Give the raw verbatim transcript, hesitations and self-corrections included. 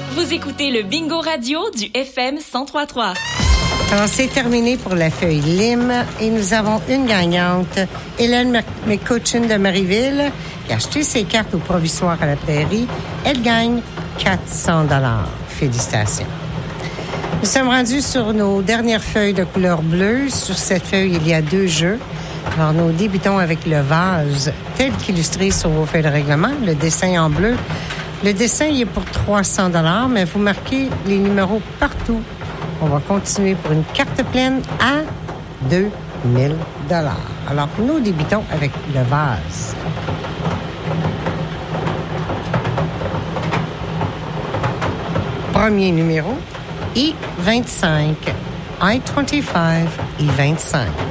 Vous écoutez le Bingo Radio du F M cent trois point trois. Alors, c'est terminé pour la feuille Lime et nous avons une gagnante, Hélène McCutcheon de Marieville, qui a acheté ses cartes au provisoire à la Prairie. Elle gagne quatre cents dollars. Félicitations. Nous sommes rendus sur nos dernières feuilles de couleur bleue. Sur cette feuille, il y a deux jeux. Alors, nous débutons avec le vase tel qu'illustré sur vos feuilles de règlement, le dessin en bleu. Le dessin, il est pour trois cents dollars, mais vous marquez les numéros partout. On va continuer pour une carte pleine à deux mille dollars. Alors, nous débutons avec le vase. Premier numéro, I vingt-cinq. I vingt-cinq, I vingt-cinq.